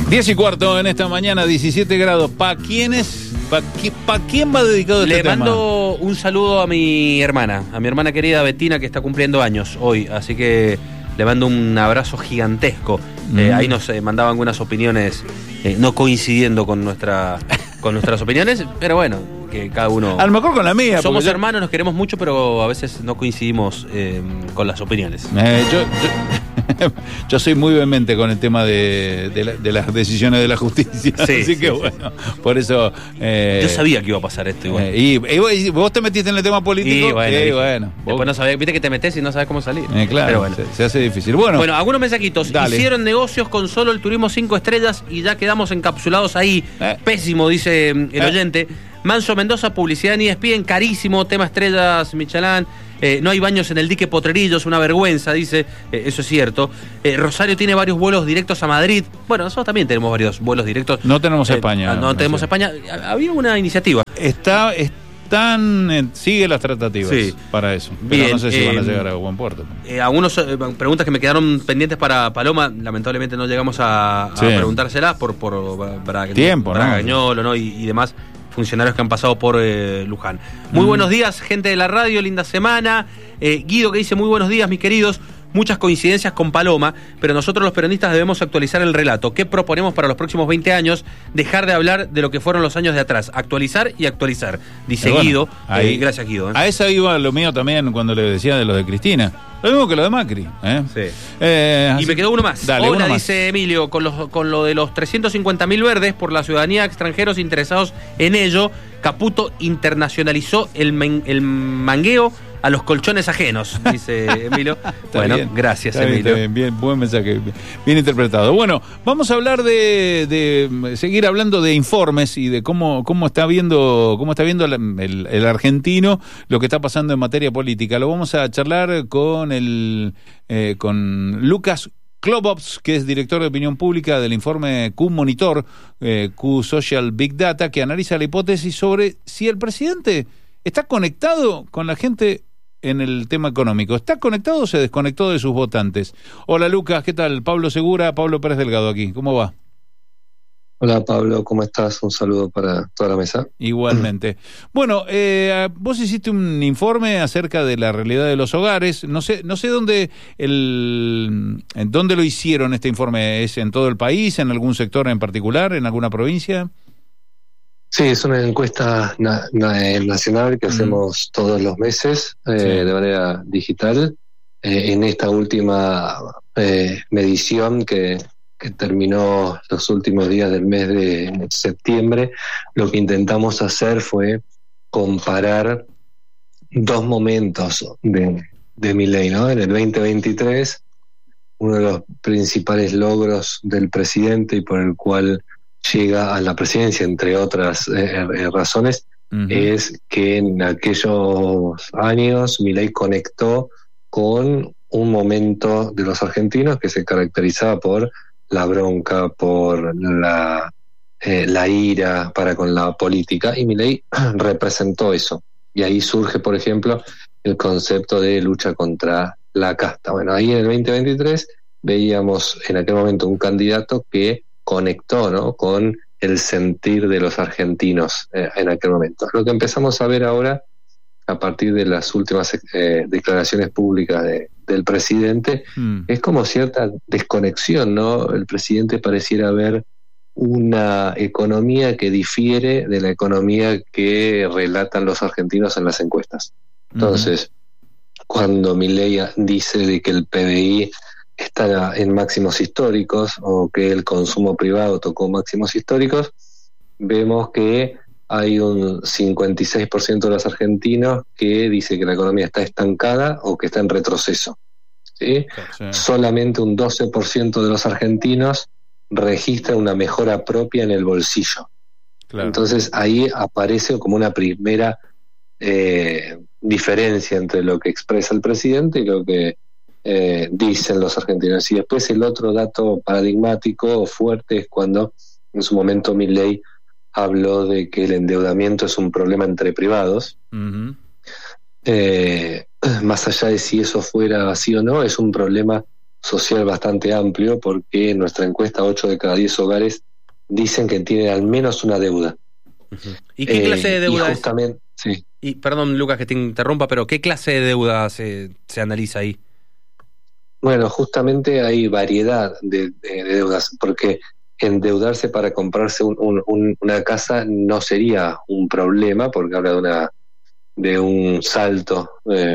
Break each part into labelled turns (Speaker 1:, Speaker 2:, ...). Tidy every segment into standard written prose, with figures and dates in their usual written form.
Speaker 1: 10:15 en esta mañana, 17 grados. ¿Para quién va dedicado este tema?
Speaker 2: Le mando un saludo a mi hermana querida Betina, que está cumpliendo años hoy, así que le mando un abrazo gigantesco. Ahí nos mandaban algunas opiniones no coincidiendo con nuestras opiniones, pero bueno, que cada uno...
Speaker 1: A lo mejor con la mía.
Speaker 2: Somos hermanos, nos queremos mucho, pero a veces no coincidimos con las opiniones.
Speaker 1: Yo soy muy vehemente con el tema de las decisiones de la justicia, sí, así que bueno, por eso...
Speaker 2: yo sabía que iba a pasar esto igual.
Speaker 1: Y vos te metiste en el tema político,
Speaker 2: y bueno.
Speaker 1: Vos...
Speaker 2: Después no sabés, viste que te metés y no sabes cómo salir.
Speaker 1: Claro, pero bueno. Se hace difícil. Bueno,
Speaker 2: algunos mensajitos. Dale. Hicieron negocios con solo el turismo 5 estrellas y ya quedamos encapsulados ahí. Pésimo, dice el oyente. Manso Mendoza, publicidad en ESPN, carísimo, tema estrellas Michelin. No hay baños en el dique Potrerillos, una vergüenza, dice. Eso es cierto. Rosario tiene varios vuelos directos a Madrid. Bueno, nosotros también tenemos varios vuelos directos.
Speaker 1: No tenemos España.
Speaker 2: No tenemos España. Había una iniciativa.
Speaker 1: Sigue las tratativas para eso. Pero bien, no sé si van a llegar a buen puerto.
Speaker 2: Algunas preguntas que me quedaron pendientes para Paloma, lamentablemente no llegamos a preguntárselas por
Speaker 1: tiempo,
Speaker 2: Gañolo, ¿no? y demás funcionarios que han pasado por Luján. Muy buenos días, gente de la radio, linda semana. Guido, que dice: muy buenos días, mis queridos. Muchas coincidencias con Paloma, pero nosotros los peronistas debemos actualizar el relato. ¿Qué proponemos para los próximos 20 años? Dejar de hablar de lo que fueron los años de atrás. Actualizar y actualizar. Dice Guido. Gracias, Guido.
Speaker 1: A esa iba lo mío también cuando le decía de lo de Cristina. Lo mismo que lo de Macri.
Speaker 2: Y me quedó uno más.
Speaker 1: Dale,
Speaker 2: Hola,
Speaker 1: uno
Speaker 2: dice
Speaker 1: más.
Speaker 2: Emilio, con lo de los 350.000 verdes por la ciudadanía de extranjeros interesados en ello, Caputo internacionalizó el mangueo a los colchones ajenos, dice Emilio. Bueno, bien, gracias, Emilio.
Speaker 1: Bien, buen mensaje, bien interpretado. Bueno, vamos a hablar de seguir hablando de informes y de cómo está viendo el argentino lo que está pasando en materia política. Lo vamos a charlar con Lucas Klobops, que es director de opinión pública del informe Q-Monitor, Q-Social Big Data, que analiza la hipótesis sobre si el presidente está conectado con la gente en el tema económico. ¿Está conectado o se desconectó de sus votantes? Hola, Lucas, ¿qué tal? Pablo Segura, Pablo Pérez Delgado aquí. ¿Cómo va?
Speaker 3: Hola, Pablo, ¿cómo estás? Un saludo para toda la mesa.
Speaker 1: Igualmente. Bueno, vos hiciste un informe acerca de la realidad de los hogares. No sé dónde lo hicieron este informe. ¿Es en todo el país, en algún sector en particular, en alguna provincia?
Speaker 3: Sí, es una encuesta nacional que hacemos todos los meses de manera digital. En esta última medición que terminó los últimos días del mes de septiembre, lo que intentamos hacer fue comparar dos momentos de Milei, ¿no? En el 2023, uno de los principales logros del presidente y por el cual llega a la presidencia, entre otras razones, es que en aquellos años Milei conectó con un momento de los argentinos que se caracterizaba por la bronca, por la ira para con la política, y Milei representó eso. Y ahí surge, por ejemplo, el concepto de lucha contra la casta. Bueno, ahí en el 2023 veíamos en aquel momento un candidato que conectó, ¿no?, con el sentir de los argentinos en aquel momento. Lo que empezamos a ver ahora, a partir de las últimas declaraciones públicas del presidente, es como cierta desconexión, ¿no? El presidente pareciera ver una economía que difiere de la economía que relatan los argentinos en las encuestas. Entonces, cuando Milei dice de que el PBI está en máximos históricos o que el consumo privado tocó máximos históricos, vemos que hay un 56% de los argentinos que dice que la economía está estancada o que está en retroceso, ¿sí? Sí. Solamente un 12% de los argentinos registra una mejora propia en el bolsillo. Claro. Entonces ahí aparece como una primera diferencia entre lo que expresa el presidente y lo que dicen los argentinos. Y después el otro dato paradigmático o fuerte es cuando en su momento Milei habló de que el endeudamiento es un problema entre privados. Más allá de si eso fuera así o no, es un problema social bastante amplio, porque en nuestra encuesta 8 de cada 10 hogares dicen que tienen al menos una deuda.
Speaker 2: ¿Y qué clase de deuda
Speaker 3: es? Sí.
Speaker 2: Y perdón, Lucas, que te interrumpa, pero ¿qué clase de deuda se analiza ahí?
Speaker 3: Bueno, justamente hay variedad de deudas, porque endeudarse para comprarse una casa no sería un problema, porque habla de un salto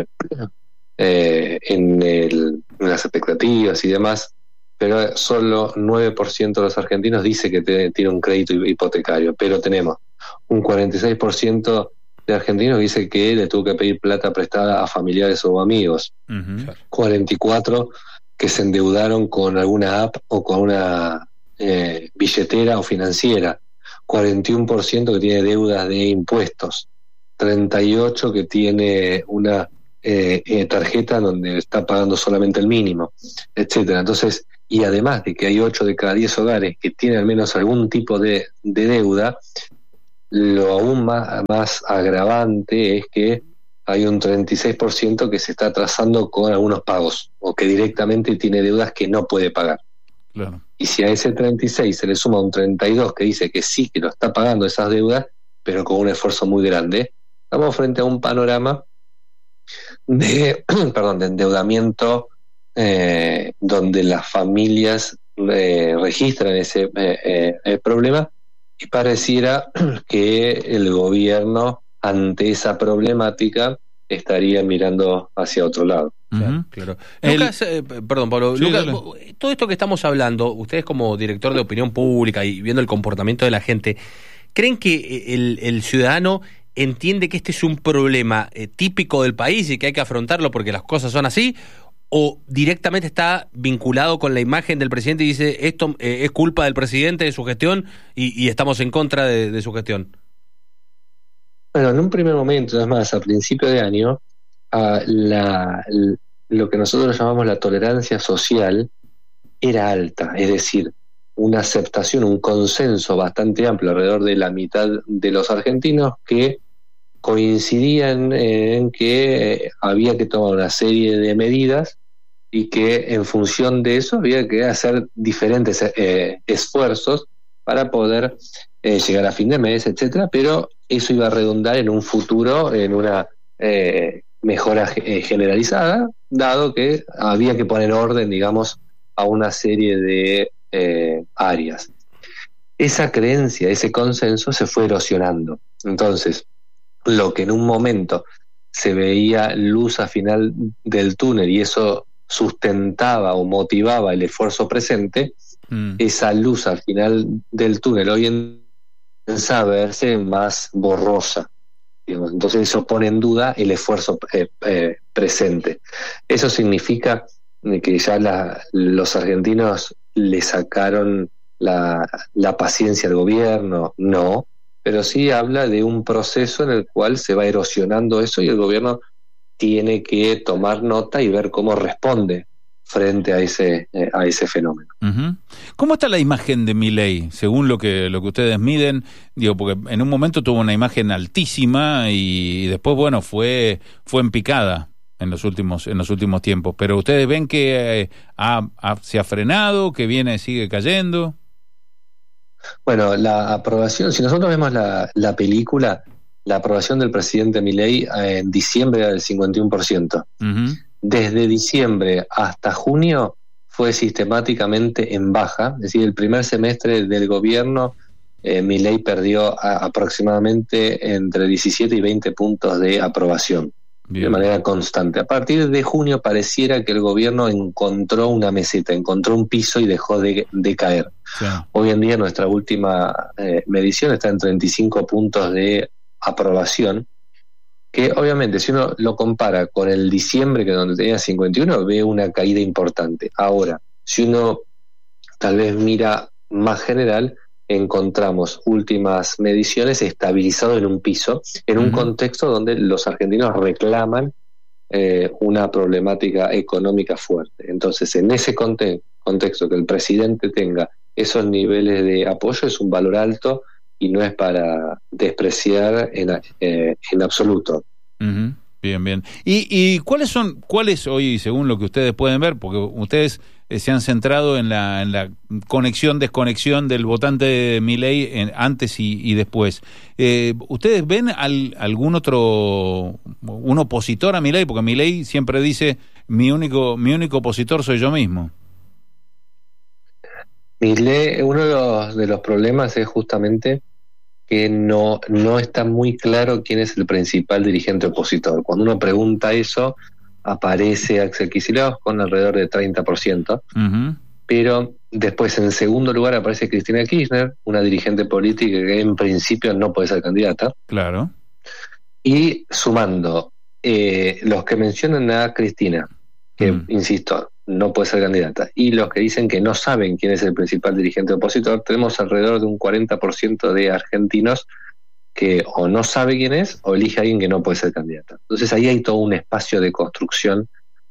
Speaker 3: en las expectativas y demás, pero solo 9% de los argentinos dice que tiene un crédito hipotecario, pero tenemos un 46% de argentinos dice que le tuvo que pedir plata prestada a familiares o amigos, 44% que se endeudaron con alguna app o con una billetera o financiera, 41% que tiene deudas de impuestos, 38% que tiene una tarjeta donde está pagando solamente el mínimo, etcétera. Entonces, y además de que hay 8 de cada 10 hogares que tienen al menos algún tipo de deuda, lo aún más agravante es que hay un 36% que se está atrasando con algunos pagos o que directamente tiene deudas que no puede pagar.
Speaker 1: Claro.
Speaker 3: Y si a ese 36 se le suma un 32 que dice que sí, que lo está pagando esas deudas, pero con un esfuerzo muy grande, estamos frente a un panorama de endeudamiento donde las familias registran ese problema, y pareciera que el gobierno ante esa problemática estaría mirando hacia otro lado.
Speaker 2: Claro. Lucas, perdón, Pablo,
Speaker 1: Sí,
Speaker 2: Lucas,
Speaker 1: dale.
Speaker 2: todo esto que estamos hablando, ustedes como director de opinión pública y viendo el comportamiento de la gente, ¿creen que el ciudadano entiende que este es un problema típico del país y que hay que afrontarlo porque las cosas son así? ¿O directamente está vinculado con la imagen del presidente y dice esto es culpa del presidente, de su gestión, y estamos en contra de su gestión?
Speaker 3: Bueno, en un primer momento, es más, a principio de año, lo que nosotros llamamos la tolerancia social era alta, es decir, una aceptación, un consenso bastante amplio alrededor de la mitad de los argentinos que coincidían en que había que tomar una serie de medidas y que en función de eso había que hacer diferentes esfuerzos para poder llegar a fin de mes, etcétera, pero eso iba a redundar en un futuro, en una mejora generalizada, dado que había que poner orden, digamos, a una serie de áreas. Esa creencia, ese consenso se fue erosionando. Entonces, lo que en un momento se veía luz al final del túnel y eso sustentaba o motivaba el esfuerzo presente, esa luz al final del túnel hoy en comienza a verse más borrosa, digamos. Entonces eso pone en duda el esfuerzo presente. Eso significa que ya los argentinos le sacaron la paciencia al gobierno, no, pero sí habla de un proceso en el cual se va erosionando eso y el gobierno tiene que tomar nota y ver cómo responde frente a ese fenómeno.
Speaker 1: ¿Cómo está la imagen de Milei, según lo que ustedes miden? Digo, porque en un momento tuvo una imagen altísima y después, bueno, fue en picada en los últimos tiempos. Pero ustedes ven que se ha frenado, que sigue cayendo.
Speaker 3: Bueno, la aprobación, si nosotros vemos la película, la aprobación del presidente Milei en diciembre era del 51%. Desde diciembre hasta junio fue sistemáticamente en baja, es decir, el primer semestre del gobierno Milei perdió aproximadamente entre 17 y 20 puntos de aprobación. Bien. De manera constante. A partir de junio pareciera que el gobierno encontró una meseta, encontró un piso y dejó de caer. Sí. Hoy en día nuestra última medición está en 35 puntos de aprobación, que obviamente si uno lo compara con el diciembre, que donde tenía 51, ve una caída importante. Ahora, si uno tal vez mira más general, encontramos últimas mediciones estabilizado en un piso, en un contexto donde los argentinos reclaman una problemática económica fuerte. Entonces, en ese contexto, que el presidente tenga esos niveles de apoyo es un valor alto y no es para despreciar en absoluto.
Speaker 1: Bien. ¿Y cuáles hoy, según lo que ustedes pueden ver, porque ustedes se han centrado en la conexión, desconexión del votante de Milei antes y después. ¿Ustedes ven algún un opositor a Milei? Porque Milei siempre dice, mi único opositor soy yo mismo.
Speaker 3: Milei, uno de los problemas es justamente que no está muy claro quién es el principal dirigente opositor. Cuando uno pregunta eso, aparece Axel Kicillof con alrededor de 30%, pero después en segundo lugar aparece Cristina Kirchner, una dirigente política que en principio no puede ser candidata.
Speaker 1: Claro.
Speaker 3: Y sumando los que mencionan a Cristina, que insisto, no puede ser candidata, y los que dicen que no saben quién es el principal dirigente opositor, tenemos alrededor de un 40% de argentinos que o no sabe quién es o elige a alguien que no puede ser candidata. Entonces ahí hay todo un espacio de construcción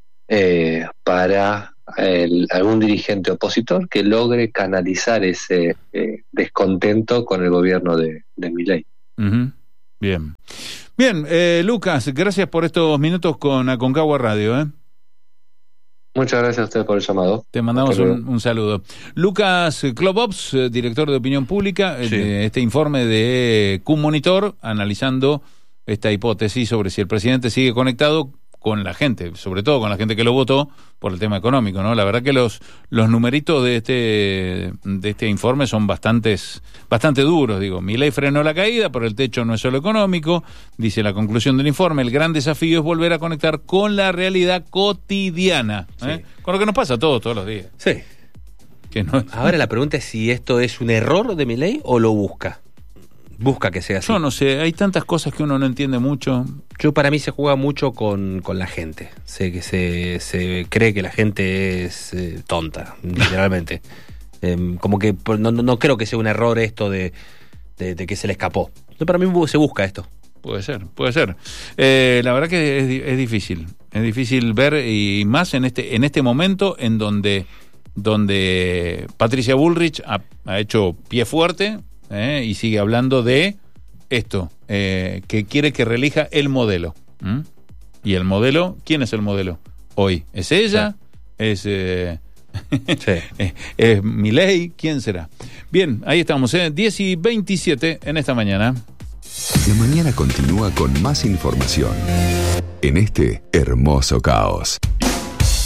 Speaker 3: para algún dirigente opositor que logre canalizar ese descontento con el gobierno de Milei.
Speaker 1: Bien. Bien, Lucas, gracias por estos minutos con Aconcagua Radio.
Speaker 3: Muchas gracias a ustedes por el llamado.
Speaker 1: Te mandamos un saludo. Lucas Klobops, director de Opinión Pública, de este informe de Q-Monitor, analizando esta hipótesis sobre si el presidente sigue conectado con la gente, sobre todo con la gente que lo votó por el tema económico, ¿no? La verdad que los numeritos de este informe son bastante duros, digo. Milei frenó la caída, pero el techo no es solo económico, dice la conclusión del informe. El gran desafío es volver a conectar con la realidad cotidiana, con lo que nos pasa todos los días.
Speaker 2: Sí.
Speaker 1: Que no es...
Speaker 2: Ahora la pregunta es si esto es un error de Milei o lo busca. Busca que sea así.
Speaker 1: Yo no sé, hay tantas cosas que uno no entiende mucho.
Speaker 2: Para mí se juega mucho con la gente. Sé que se cree que la gente es tonta, literalmente. Como que no creo que sea un error esto de que se le escapó. Para mí se busca esto.
Speaker 1: Puede ser. La verdad que es difícil ver, y más en este momento en donde Patricia Bullrich ha hecho pie fuerte. Y sigue hablando de esto, que quiere que reelija el modelo. Y el modelo, ¿quién es el modelo hoy? ¿Es ella? Sí. ¿Es Milei? ¿Quién será? Bien, ahí estamos, 10:27 en esta mañana.
Speaker 4: La mañana continúa con más información en este hermoso caos.